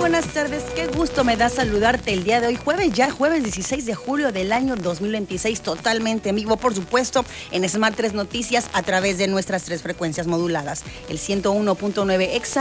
buenas tardes, qué gusto me da saludarte el día de hoy, jueves 16 de julio del año 2026, totalmente en vivo, por supuesto, en Smart 3 Noticias a través de nuestras 3 frecuencias moduladas, el 101.9 EXA,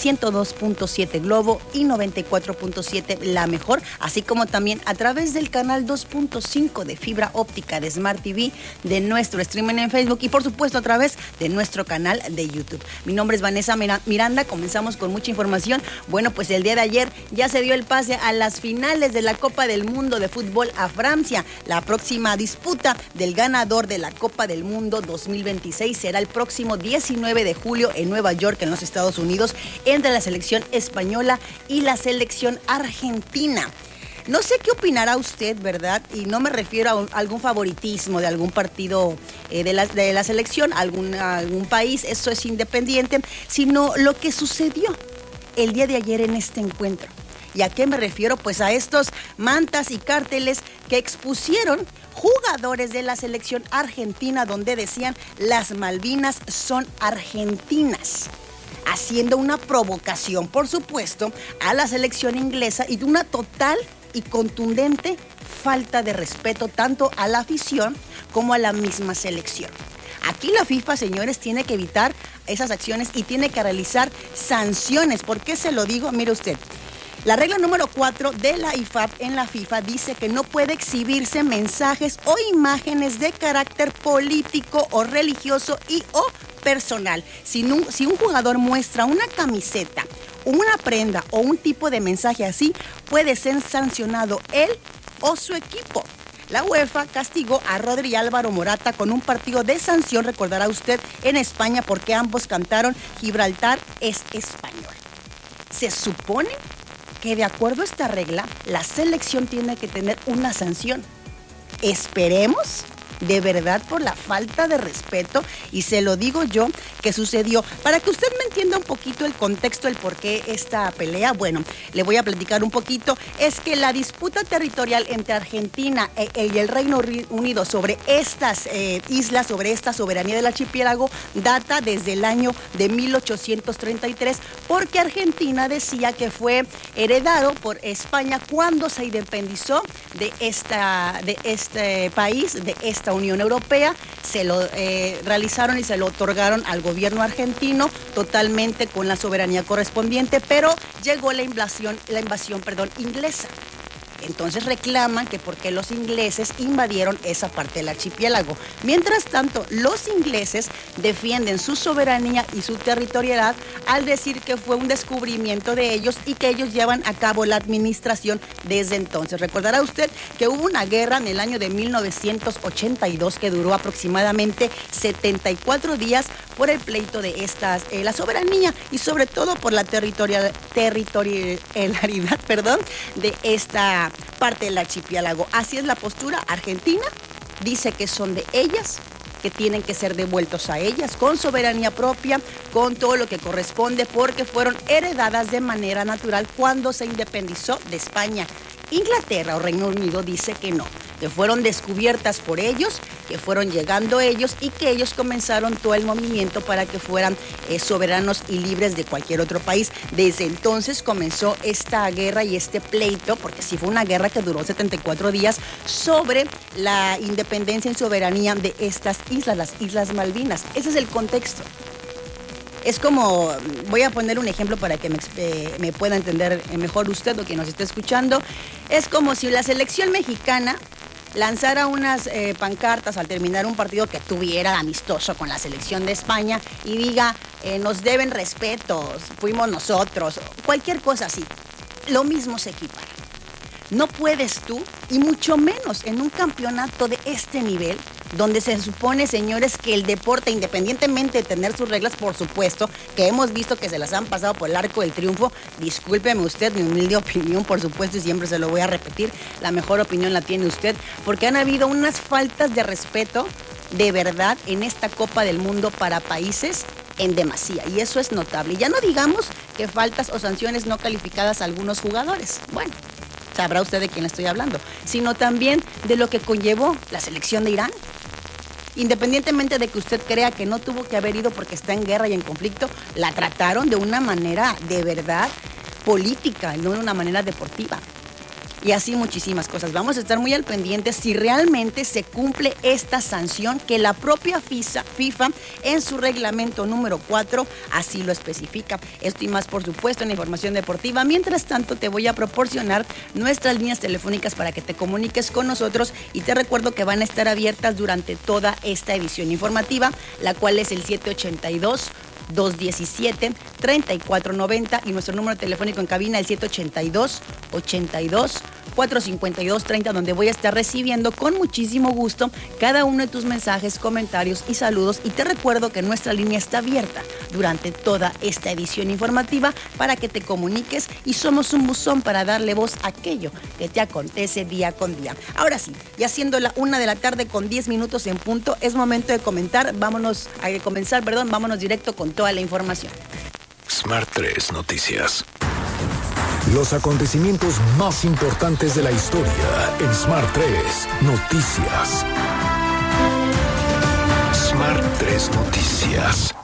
102.7 Globo y 94.7 La Mejor, así como también a través del canal 2.5 de fibra óptica de Smart TV, de nuestro streaming en Facebook y por supuesto a través de nuestro canal de YouTube. Mi nombre es Vanessa Miranda, comenzamos con mucha información. Bueno, pues el día de ayer ya se dio el pase a las finales de la Copa del Mundo de Fútbol a Francia. La próxima disputa del ganador de la Copa del Mundo 2026 será el próximo 19 de julio en Nueva York, en los Estados Unidos, entre la selección española y la selección argentina. No sé qué opinará usted, ¿verdad? Y no me refiero a algún favoritismo de algún partido de la selección, algún país, eso es independiente, sino lo que sucedió el día de ayer en este encuentro. ¿Y a qué me refiero? Pues a estos mantas y cárteles que expusieron jugadores de la selección argentina donde decían las Malvinas son argentinas, haciendo una provocación, por supuesto, a la selección inglesa y de una total y contundente falta de respeto tanto a la afición como a la misma selección. Aquí la FIFA, señores, tiene que evitar esas acciones y tiene que realizar sanciones. ¿Por qué se lo digo? Mire usted, la regla número 4 de la IFAB en la FIFA dice que no puede exhibirse mensajes o imágenes de carácter político o religioso y o personal. Si un jugador muestra una camiseta, una prenda o un tipo de mensaje así, puede ser sancionado él o su equipo. La UEFA castigó a Rodri y Álvaro Morata con un partido de sanción, recordará usted, en España porque ambos cantaron Gibraltar es español. Se supone que de acuerdo a esta regla, la selección tiene que tener una sanción. Esperemos de verdad por la falta de respeto, y se lo digo yo, que sucedió. Para que usted me entienda un poquito el contexto, el por qué esta pelea, bueno, le voy a platicar un poquito. Es que la disputa territorial entre Argentina y el Reino Unido sobre estas islas, sobre esta soberanía del archipiélago, data desde el año de 1833, porque Argentina decía que fue heredado por España cuando se independizó de este país, de esta Unión Europea. Se lo realizaron y se lo otorgaron al gobierno argentino totalmente con la soberanía correspondiente, pero llegó la invasión inglesa. Entonces reclaman que por qué los ingleses invadieron esa parte del archipiélago. Mientras tanto, los ingleses defienden su soberanía y su territorialidad al decir que fue un descubrimiento de ellos y que ellos llevan a cabo la administración desde entonces. Recordará usted que hubo una guerra en el año de 1982 que duró aproximadamente 74 días por el pleito de la soberanía y sobre todo por la territorialidad, de esta parte del archipiélago. Así es la postura. Argentina dice que son de ellas, que tienen que ser devueltos a ellas con soberanía propia, con todo lo que corresponde, porque fueron heredadas de manera natural cuando se independizó de España. Inglaterra o Reino Unido dice que no, que fueron descubiertas por ellos, que fueron llegando ellos y que ellos comenzaron todo el movimiento para que fueran soberanos y libres de cualquier otro país. Desde entonces comenzó esta guerra y este pleito, porque sí fue una guerra que duró 74 días, sobre la independencia y soberanía de estas islas, las Islas Malvinas. Ese es el contexto. Es como, voy a poner un ejemplo para que me pueda entender mejor usted o quien nos esté escuchando. Es como si la selección mexicana lanzara unas pancartas al terminar un partido que tuviera amistoso con la selección de España y diga, nos deben respeto, fuimos nosotros, cualquier cosa así. Lo mismo se equipara. No puedes tú, y mucho menos en un campeonato de este nivel, donde se supone, señores, que el deporte, independientemente de tener sus reglas, por supuesto, que hemos visto que se las han pasado por el arco del triunfo, discúlpeme usted, mi humilde opinión, por supuesto, y siempre se lo voy a repetir, la mejor opinión la tiene usted, porque han habido unas faltas de respeto, de verdad, en esta Copa del Mundo para países en demasía, y eso es notable. Y ya no digamos que faltas o sanciones no calificadas a algunos jugadores. Bueno, sabrá usted de quién estoy hablando, sino también de lo que conllevó la selección de Irán. Independientemente de que usted crea que no tuvo que haber ido porque está en guerra y en conflicto, la trataron de una manera de verdad política, no de una manera deportiva. Y así muchísimas cosas. Vamos a estar muy al pendiente si realmente se cumple esta sanción que la propia FIFA en su reglamento número 4 así lo especifica. Esto y más, por supuesto, en la información deportiva. Mientras tanto, te voy a proporcionar nuestras líneas telefónicas para que te comuniques con nosotros y te recuerdo que van a estar abiertas durante toda esta edición informativa, la cual es el 782-217-3490 y nuestro número telefónico en cabina el 782-82-452-30, donde voy a estar recibiendo con muchísimo gusto cada uno de tus mensajes, comentarios y saludos. Y te recuerdo que nuestra línea está abierta durante toda esta edición informativa para que te comuniques y somos un buzón para darle voz a aquello que te acontece día con día. Ahora sí, ya siendo la 1:10 con 10 minutos en punto, es momento de vámonos directo con toda la información. Smart 3 Noticias. Los acontecimientos más importantes de la historia en Smart 3 Noticias. Smart 3 Noticias.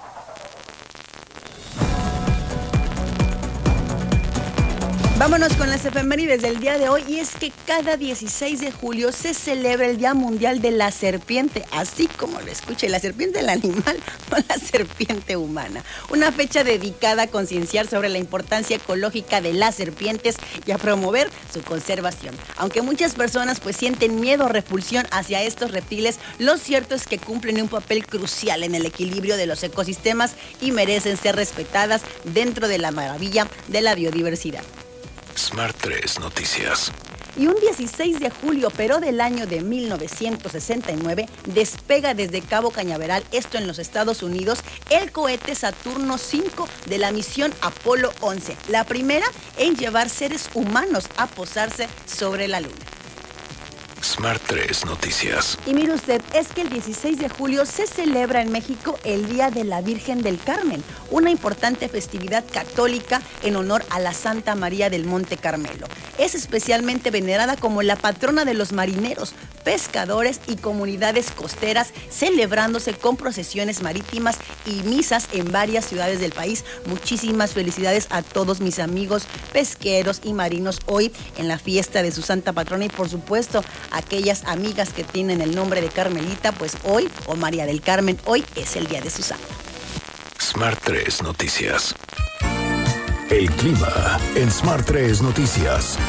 Vámonos con las efemérides del día de hoy, y es que cada 16 de julio se celebra el Día Mundial de la Serpiente, así como lo escuche, la serpiente del animal o la serpiente humana. Una fecha dedicada a concienciar sobre la importancia ecológica de las serpientes y a promover su conservación. Aunque muchas personas sienten miedo o repulsión hacia estos reptiles, lo cierto es que cumplen un papel crucial en el equilibrio de los ecosistemas y merecen ser respetadas dentro de la maravilla de la biodiversidad. Smart 3 Noticias. Y un 16 de julio, pero del año de 1969, despega desde Cabo Cañaveral, esto en los Estados Unidos, el cohete Saturno V de la misión Apolo 11, la primera en llevar seres humanos a posarse sobre la Luna. Smart 3 Noticias. Y mire usted, es que el 16 de julio se celebra en México el Día de la Virgen del Carmen, una importante festividad católica en honor a la Santa María del Monte Carmelo. Es especialmente venerada como la patrona de los marineros, pescadores y comunidades costeras, celebrándose con procesiones marítimas y misas en varias ciudades del país. Muchísimas felicidades a todos mis amigos pesqueros y marinos hoy en la fiesta de su santa patrona, y por supuesto aquellas amigas que tienen el nombre de Carmelita, hoy, o María del Carmen, hoy es el día de su santa. Smart 3 Noticias. El clima en Smart 3 Noticias.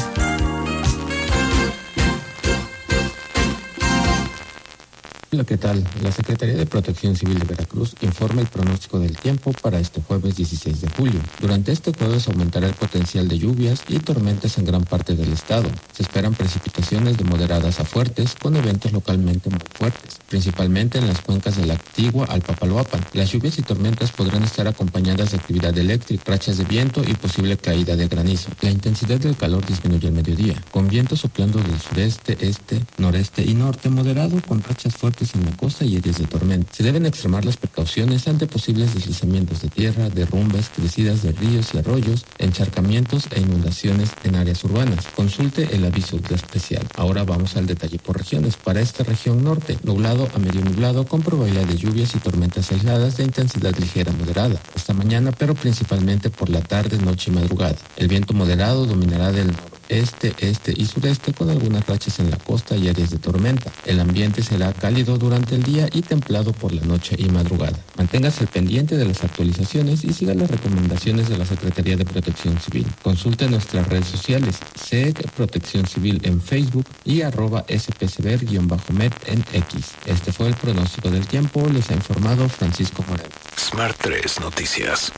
Hola, ¿qué tal? La Secretaría de Protección Civil de Veracruz informa el pronóstico del tiempo para este jueves 16 de julio. Durante este jueves aumentará el potencial de lluvias y tormentas en gran parte del estado. Se esperan precipitaciones de moderadas a fuertes con eventos localmente muy fuertes, principalmente en las cuencas de la Antigua al Papaloapan. Las lluvias y tormentas podrán estar acompañadas de actividad eléctrica, rachas de viento y posible caída de granizo. La intensidad del calor disminuye al mediodía, con viento soplando del sureste, este, noreste y norte moderado, con rachas fuertes en la costa y áreas de tormenta. Se deben extremar las precauciones ante posibles deslizamientos de tierra, derrumbes, crecidas de ríos y arroyos, encharcamientos e inundaciones en áreas urbanas. Consulte el aviso especial. Ahora vamos al detalle por regiones. Para esta región norte, nublado a medio nublado con probabilidad de lluvias y tormentas aisladas de intensidad ligera moderada esta mañana, pero principalmente por la tarde, noche y madrugada. El viento moderado dominará del noreste, este y sureste con algunas rachas en la costa y áreas de tormenta. El ambiente será cálido durante el día y templado por la noche y madrugada. Manténgase al pendiente de las actualizaciones y siga las recomendaciones de la Secretaría de Protección Civil. Consulte nuestras redes sociales, SEC Protección Civil en Facebook y @spcber_med en X. Este fue el pronóstico del tiempo. Les ha informado Francisco Moreno. Smart 3 Noticias.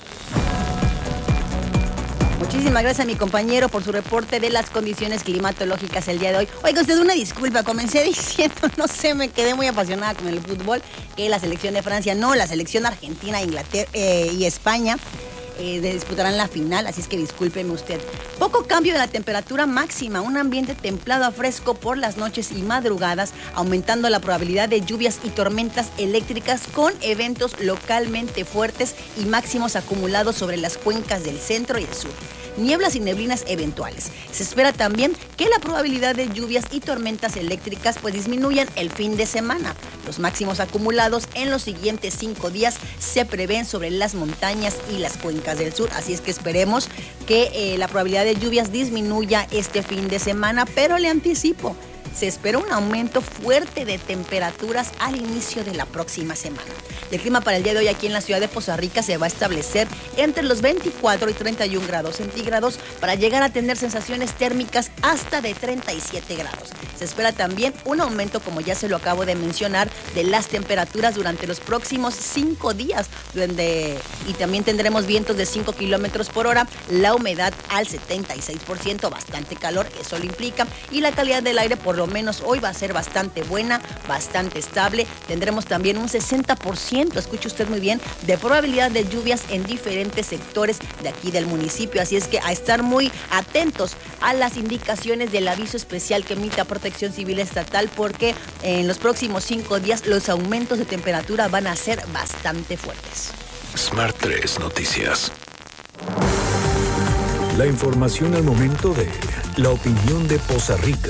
Muchísimas gracias a mi compañero por su reporte de las condiciones climatológicas el día de hoy. Oiga, usted, una disculpa, comencé diciendo, me quedé muy apasionada con el fútbol, que la selección de Francia, no, la selección argentina, Inglaterra y España disputarán la final, así es que discúlpeme usted. Poco cambio de la temperatura máxima, un ambiente templado a fresco por las noches y madrugadas, aumentando la probabilidad de lluvias y tormentas eléctricas con eventos localmente fuertes y máximos acumulados sobre las cuencas del centro y el sur. nieblas y neblinas eventuales. Se espera también que la probabilidad de lluvias y tormentas eléctricas pues disminuyan el fin de semana. Los máximos acumulados en los siguientes 5 días se prevén sobre las montañas y las cuencas del sur, así es que esperemos que la probabilidad de lluvias disminuya este fin de semana, pero le anticipo, se espera un aumento fuerte de temperaturas al inicio de la próxima semana. El clima para el día de hoy aquí en la ciudad de Poza Rica se va a establecer entre los 24 y 31 grados centígrados para llegar a tener sensaciones térmicas hasta de 37 grados. Se espera también un aumento, como ya se lo acabo de mencionar, de las temperaturas durante los próximos 5 días, y también tendremos vientos de 5 kilómetros por hora, la humedad al 76%, bastante calor, eso lo implica, y la calidad del aire por lo menos hoy va a ser bastante buena, bastante estable. Tendremos también un 60%, escuche usted muy bien, de probabilidad de lluvias en diferentes sectores de aquí del municipio. Así es que a estar muy atentos a las indicaciones del aviso especial que emite Protección Civil Estatal, porque en los próximos 5 días los aumentos de temperatura van a ser bastante fuertes. Smart 3 Noticias. La información al momento de la opinión de Poza Rica.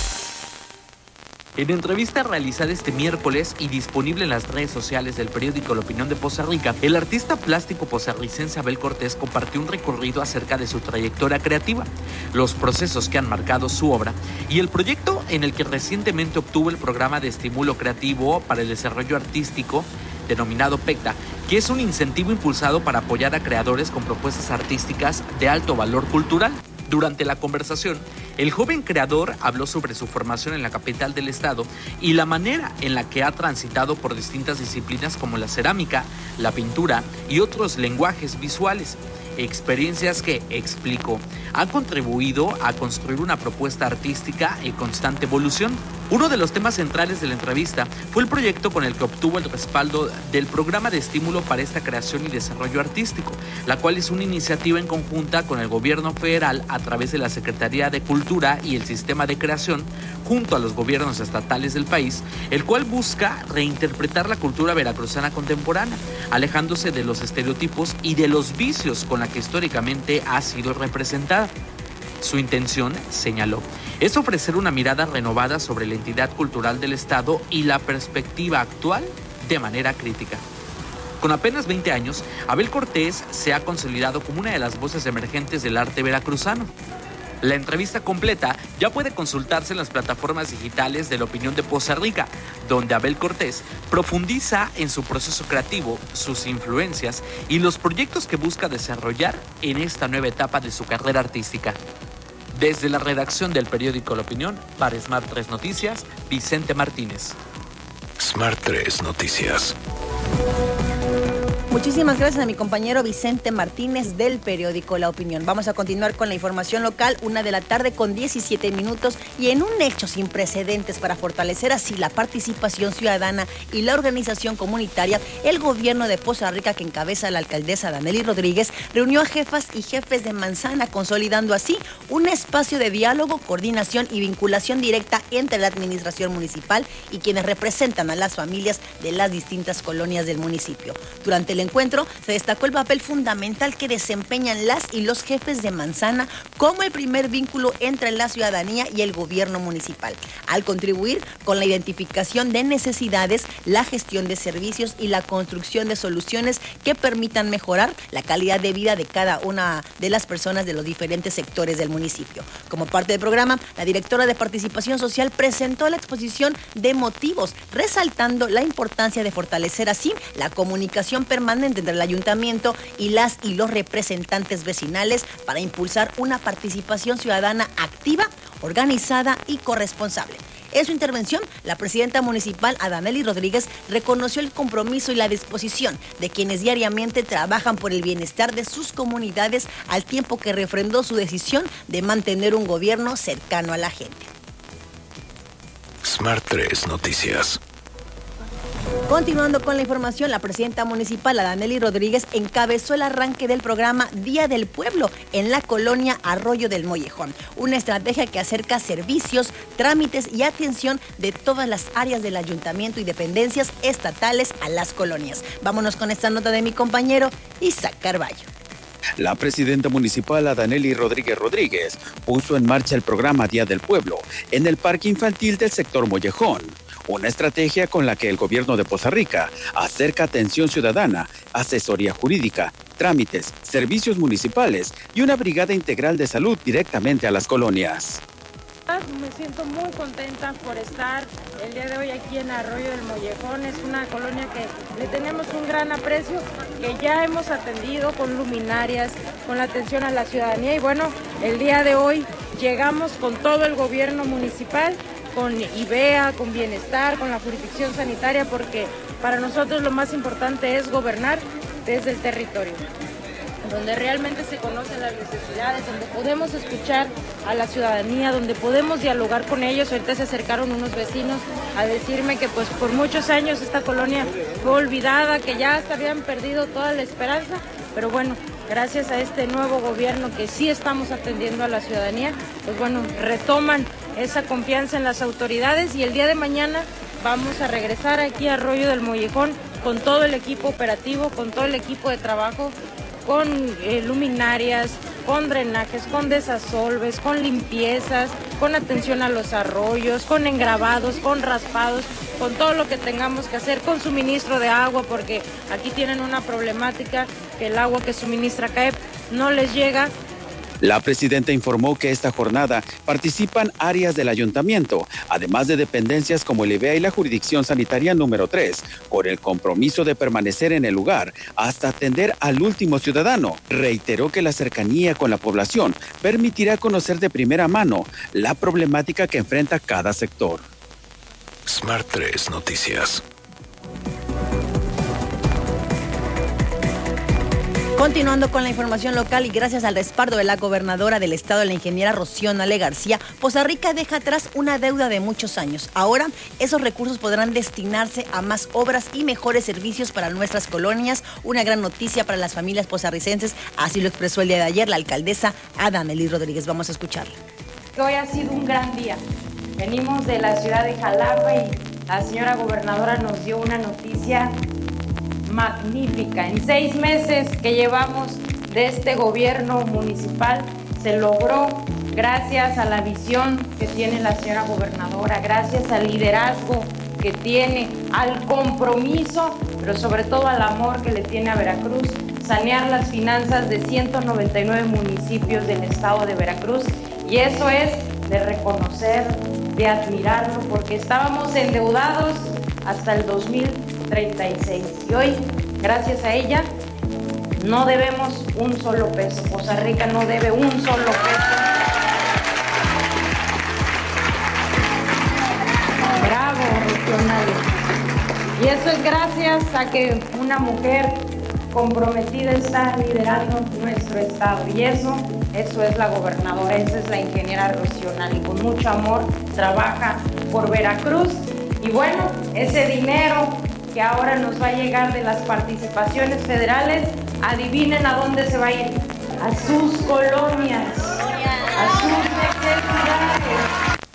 En entrevista realizada este miércoles y disponible en las redes sociales del periódico La Opinión de Poza Rica, el artista plástico pozarricense Abel Cortés compartió un recorrido acerca de su trayectoria creativa, los procesos que han marcado su obra y el proyecto en el que recientemente obtuvo el programa de estímulo creativo para el desarrollo artístico denominado PECTA, que es un incentivo impulsado para apoyar a creadores con propuestas artísticas de alto valor cultural. Durante la conversación, el joven creador habló sobre su formación en la capital del estado y la manera en la que ha transitado por distintas disciplinas como la cerámica, la pintura y otros lenguajes visuales. Experiencias que, explicó, han contribuido a construir una propuesta artística en constante evolución. Uno de los temas centrales de la entrevista fue el proyecto con el que obtuvo el respaldo del Programa de Estímulo para esta Creación y Desarrollo Artístico, la cual es una iniciativa en conjunta con el gobierno federal a través de la Secretaría de Cultura y el Sistema de Creación, junto a los gobiernos estatales del país, el cual busca reinterpretar la cultura veracruzana contemporánea, alejándose de los estereotipos y de los vicios con la que históricamente ha sido representada. Su intención, señaló, es ofrecer una mirada renovada sobre la entidad cultural del Estado y la perspectiva actual de manera crítica. Con apenas 20 años, Abel Cortés se ha consolidado como una de las voces emergentes del arte veracruzano. La entrevista completa ya puede consultarse en las plataformas digitales de La Opinión de Poza Rica, donde Abel Cortés profundiza en su proceso creativo, sus influencias y los proyectos que busca desarrollar en esta nueva etapa de su carrera artística. Desde la redacción del periódico La Opinión, para Smart 3 Noticias, Vicente Martínez. Smart 3 Noticias. Muchísimas gracias a mi compañero Vicente Martínez del periódico La Opinión. Vamos a continuar con la información local, 1:17 p.m, y en un hecho sin precedentes para fortalecer así la participación ciudadana y la organización comunitaria, el gobierno de Poza Rica, que encabeza la alcaldesa Danely Rodríguez, reunió a jefas y jefes de manzana, consolidando así un espacio de diálogo, coordinación y vinculación directa entre la administración municipal y quienes representan a las familias de las distintas colonias del municipio. Durante el encuentro se destacó el papel fundamental que desempeñan las y los jefes de manzana como el primer vínculo entre la ciudadanía y el gobierno municipal, al contribuir con la identificación de necesidades, la gestión de servicios y la construcción de soluciones que permitan mejorar la calidad de vida de cada una de las personas de los diferentes sectores del municipio. Como parte del programa, la directora de Participación Social presentó la exposición de motivos, resaltando la importancia de fortalecer así la comunicación permanente entre el ayuntamiento y las y los representantes vecinales para impulsar una participación ciudadana activa, organizada y corresponsable. En su intervención, la presidenta municipal, Danely Rodríguez, reconoció el compromiso y la disposición de quienes diariamente trabajan por el bienestar de sus comunidades, al tiempo que refrendó su decisión de mantener un gobierno cercano a la gente. Smart 3 Noticias. Continuando con la información, la presidenta municipal, Danely Rodríguez, encabezó el arranque del programa Día del Pueblo en la colonia Arroyo del Mollejón, una estrategia que acerca servicios, trámites y atención de todas las áreas del ayuntamiento y dependencias estatales a las colonias. Vámonos con esta nota de mi compañero Isaac Carballo. La presidenta municipal Adanely Rodríguez puso en marcha el programa Día del Pueblo en el Parque Infantil del sector Mollejón, una estrategia con la que el gobierno de Poza Rica acerca atención ciudadana, asesoría jurídica, trámites, servicios municipales y una brigada integral de salud directamente a las colonias. Me siento muy contenta por estar el día de hoy aquí en Arroyo del Mollejón. Es una colonia que le tenemos un gran aprecio, que ya hemos atendido con luminarias, con la atención a la ciudadanía y bueno, el día de hoy llegamos con todo el gobierno municipal, con IBEA, con Bienestar, con la jurisdicción sanitaria, porque para nosotros lo más importante es gobernar desde el territorio, donde realmente se conocen las necesidades, donde podemos escuchar a la ciudadanía, donde podemos dialogar con ellos. Ahorita se acercaron unos vecinos a decirme que pues por muchos años esta colonia fue olvidada, que ya hasta habían perdido toda la esperanza, pero bueno, gracias a este nuevo gobierno que sí estamos atendiendo a la ciudadanía, pues bueno, retoman esa confianza en las autoridades y el día de mañana vamos a regresar aquí a Arroyo del Mollejón con todo el equipo operativo, con todo el equipo de trabajo, con luminarias, con drenajes, con desasolves, con limpiezas, con atención a los arroyos, con engravados, con raspados, con todo lo que tengamos que hacer, con suministro de agua, porque aquí tienen una problemática que el agua que suministra CAEP no les llega. La presidenta informó que esta jornada participan áreas del ayuntamiento, además de dependencias como el IBEA y la jurisdicción sanitaria número 3, con el compromiso de permanecer en el lugar hasta atender al último ciudadano. Reiteró que la cercanía con la población permitirá conocer de primera mano la problemática que enfrenta cada sector. Smart 3 Noticias. Continuando con la información local y gracias al respaldo de la gobernadora del estado, la ingeniera Rocío Nale García, Poza Rica deja atrás una deuda de muchos años. Ahora, esos recursos podrán destinarse a más obras y mejores servicios para nuestras colonias. Una gran noticia para las familias pozarricenses, así lo expresó el día de ayer la alcaldesa Adanely Rodríguez. Vamos a escucharla. Hoy ha sido un gran día. Venimos de la ciudad de Jalapa y la señora gobernadora nos dio una noticia magnífica. En 6 meses que llevamos de este gobierno municipal se logró, gracias a la visión que tiene la señora gobernadora, gracias al liderazgo que tiene, al compromiso, pero sobre todo al amor que le tiene a Veracruz, sanear las finanzas de 199 municipios del estado de Veracruz. Y eso es de reconocer, de admirarlo, porque estábamos endeudados hasta el 2036. Y hoy, gracias a ella, no debemos un solo peso. Poza Rica no debe un solo peso. Bravo, Rocío Nale. Y eso es gracias a que una mujer comprometida está liderando nuestro estado. Y eso es la gobernadora, esa es la ingeniera Rocío Nale. Con mucho amor trabaja por Veracruz. Y bueno, ese dinero que ahora nos va a llegar de las participaciones federales, adivinen a dónde se va a ir. A sus colonias, a sus necesidades.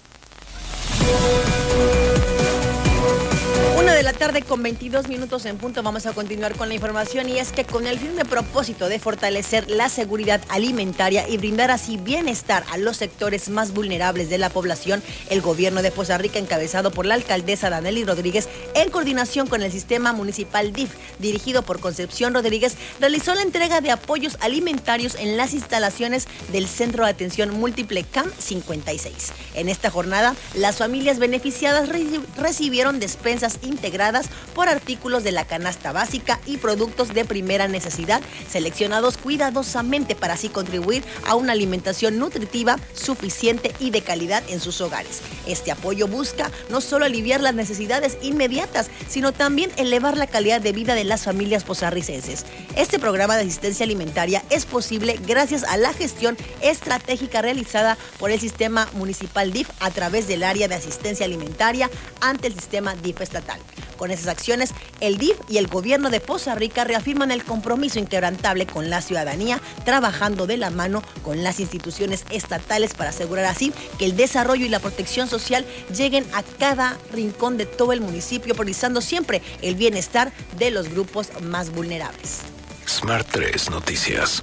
1:22 p.m. en punto. Vamos a continuar con la información, y es que con el firme propósito de fortalecer la seguridad alimentaria y brindar así bienestar a los sectores más vulnerables de la población, el gobierno de Poza Rica, encabezado por la alcaldesa Adanely Rodríguez, en coordinación con el sistema municipal DIF, dirigido por Concepción Rodríguez, realizó la entrega de apoyos alimentarios en las instalaciones del Centro de Atención Múltiple CAM 56. En esta jornada, las familias beneficiadas recibieron despensas integradas por artículos de la canasta básica y productos de primera necesidad, seleccionados cuidadosamente para así contribuir a una alimentación nutritiva, suficiente y de calidad en sus hogares. Este apoyo busca no solo aliviar las necesidades inmediatas, sino también elevar la calidad de vida de las familias pozarricenses. Este programa de asistencia alimentaria es posible gracias a la gestión estratégica realizada por el sistema municipal DIF a través del área de asistencia alimentaria ante el sistema DIF estatal. Con esas acciones, el DIF y el gobierno de Poza Rica reafirman el compromiso inquebrantable con la ciudadanía, trabajando de la mano con las instituciones estatales para asegurar así que el desarrollo y la protección social lleguen a cada rincón de todo el municipio, priorizando siempre el bienestar de los grupos más vulnerables. Smart 3 Noticias.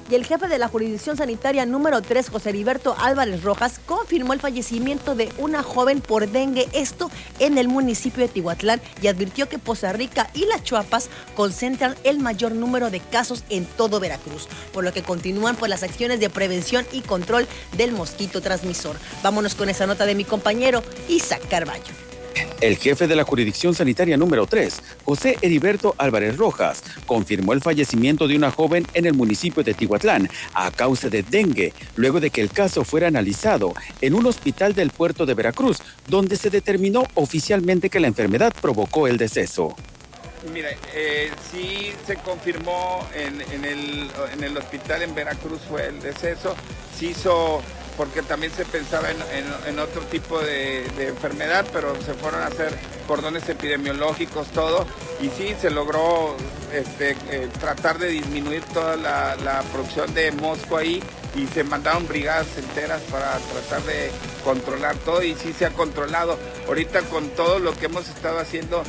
Y el jefe de la jurisdicción sanitaria número 3, José Heriberto Álvarez Rojas, confirmó el fallecimiento de una joven por dengue, esto en el municipio de Tihuatlán, y advirtió que Poza Rica y Las Chuapas concentran el mayor número de casos en todo Veracruz, por lo que continúan por las acciones de prevención y control del mosquito transmisor. Vámonos con esa nota de mi compañero Isaac Carballo. El jefe de la jurisdicción sanitaria número 3, José Heriberto Álvarez Rojas, confirmó el fallecimiento de una joven en el municipio de Tihuatlán a causa de dengue, luego de que el caso fuera analizado en un hospital del puerto de Veracruz, donde se determinó oficialmente que la enfermedad provocó el deceso. Mira, sí se confirmó en el hospital en Veracruz fue el deceso, se hizo porque también se pensaba en otro tipo de enfermedad, pero se fueron a hacer cordones epidemiológicos, todo, y sí se logró tratar de disminuir toda la producción de mosco ahí, y se mandaron brigadas enteras para tratar de controlar todo, y sí se ha controlado. Ahorita con todo lo que hemos estado haciendo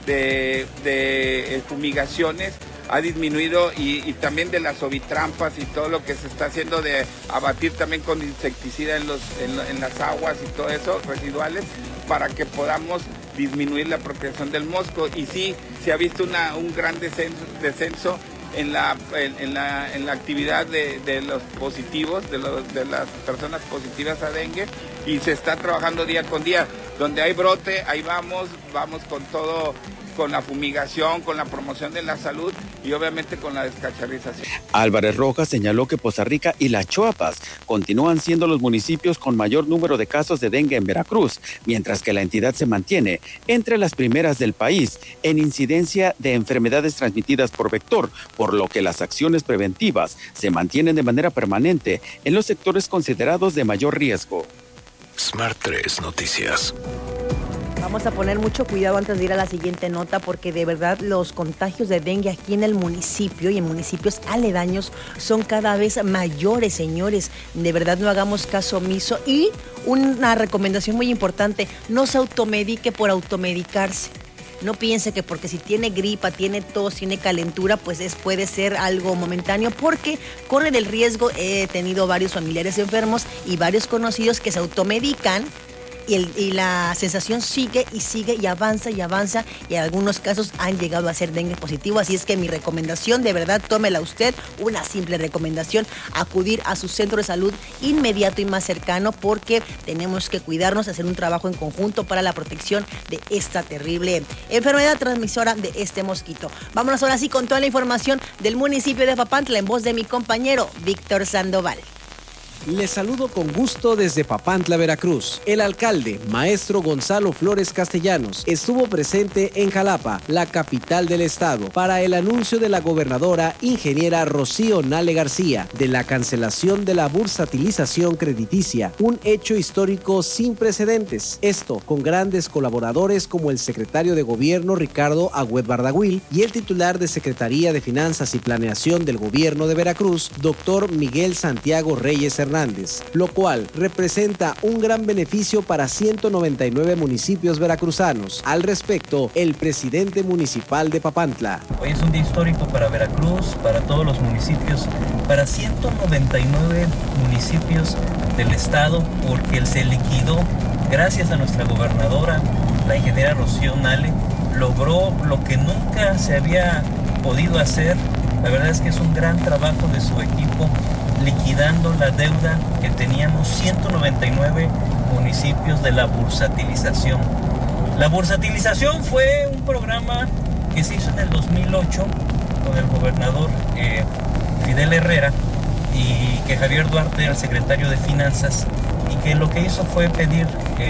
de fumigaciones, ha disminuido, y también de las ovitrampas y todo lo que se está haciendo de abatir también con insecticida en las aguas y todo eso, residuales, para que podamos disminuir la propagación del mosco. Y sí, se ha visto un gran descenso en la actividad de los positivos, de las personas positivas a dengue, y se está trabajando día con día. Donde hay brote, ahí vamos con todo, con la fumigación, con la promoción de la salud y obviamente con la descacharrización. Álvarez Rojas señaló que Poza Rica y Las Chuapas continúan siendo los municipios con mayor número de casos de dengue en Veracruz, mientras que la entidad se mantiene entre las primeras del país en incidencia de enfermedades transmitidas por vector, por lo que las acciones preventivas se mantienen de manera permanente en los sectores considerados de mayor riesgo. Smart 3 Noticias. Vamos a poner mucho cuidado antes de ir a la siguiente nota, porque de verdad los contagios de dengue aquí en el municipio y en municipios aledaños son cada vez mayores, señores. De verdad no hagamos caso omiso. Y una recomendación muy importante, no se automedique por automedicarse. No piense que porque si tiene gripa, tiene tos, tiene calentura, pues puede ser algo momentáneo, porque corre el riesgo. He tenido varios familiares enfermos y varios conocidos que se automedican, y la sensación sigue y avanza, y en algunos casos han llegado a ser dengue positivo. Así es que mi recomendación, de verdad, tómela usted, una simple recomendación: acudir a su centro de salud inmediato y más cercano, porque tenemos que cuidarnos, hacer un trabajo en conjunto para la protección de esta terrible enfermedad transmisora de este mosquito. Vámonos ahora sí con toda la información del municipio de Papantla, en voz de mi compañero Víctor Sandoval. Les saludo con gusto desde Papantla, Veracruz. El alcalde, maestro Gonzalo Flores Castellanos, estuvo presente en Jalapa, la capital del estado, para el anuncio de la gobernadora ingeniera Rocío Nale García de la cancelación de la bursatilización crediticia, un hecho histórico sin precedentes. Esto con grandes colaboradores como el secretario de Gobierno Ricardo Agüed Bardaguil y el titular de Secretaría de Finanzas y Planeación del Gobierno de Veracruz, doctor Miguel Santiago Reyes Hernández, lo cual representa un gran beneficio para 199 municipios veracruzanos. Al respecto, el presidente municipal de Papantla. Hoy es un día histórico para Veracruz, para todos los municipios, para 199 municipios del estado, porque se liquidó, gracias a nuestra gobernadora, la ingeniera Rocío Nale, logró lo que nunca se había podido hacer. La verdad es que es un gran trabajo de su equipo, liquidando la deuda que teníamos 199 municipios de la bursatilización. La bursatilización fue un programa que se hizo en el 2008 con el gobernador Fidel Herrera, y que Javier Duarte era el secretario de Finanzas, y que lo que hizo fue pedir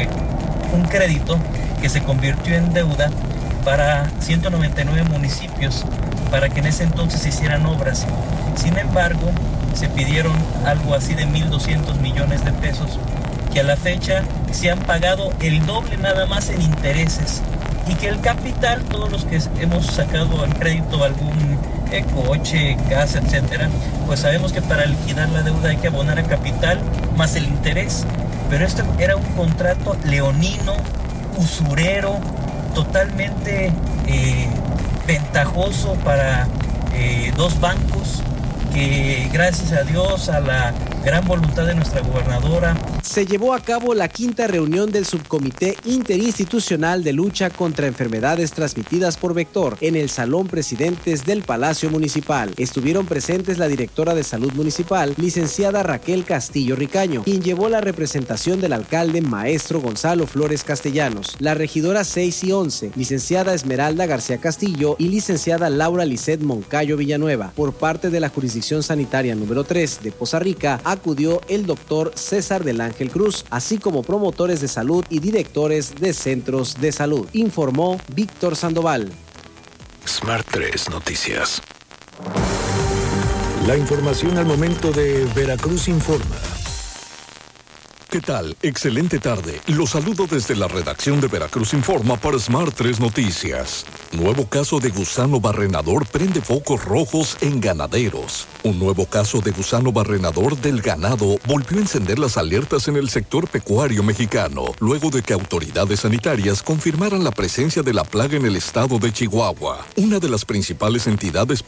un crédito que se convirtió en deuda para 199 municipios, para que en ese entonces se hicieran obras. Sin embargo, se pidieron algo así de 1,200 millones de pesos, que a la fecha se han pagado el doble nada más en intereses, y que el capital, todos los que hemos sacado en crédito algún coche, casa, etcétera, pues sabemos que para liquidar la deuda hay que abonar a capital más el interés, pero esto era un contrato leonino, usurero, totalmente ventajoso para dos bancos que gracias a Dios, a la gran voluntad de nuestra gobernadora, se llevó a cabo la 5ª reunión del Subcomité Interinstitucional de Lucha contra Enfermedades Transmitidas por Vector en el Salón Presidentes del Palacio Municipal. Estuvieron presentes la directora de Salud Municipal, licenciada Raquel Castillo Ricaño, quien llevó la representación del alcalde maestro Gonzalo Flores Castellanos, la regidora 6 y 11, licenciada Esmeralda García Castillo y licenciada Laura Lisset Moncayo Villanueva. Por parte de la Jurisdicción Sanitaria número 3 de Poza Rica acudió el doctor César del Ángel Cruz, así como promotores de salud y directores de centros de salud, informó Víctor Sandoval. Smart 3 Noticias. La información al momento de Veracruz Informa. ¿Qué tal? Excelente tarde. Los saludo desde la redacción de Veracruz Informa para Smart 3 Noticias. Nuevo caso de gusano barrenador prende focos rojos en ganaderos. Un nuevo caso de gusano barrenador del ganado volvió a encender las alertas en el sector pecuario mexicano, luego de que autoridades sanitarias confirmaran la presencia de la plaga en el estado de Chihuahua. Una de las principales entidades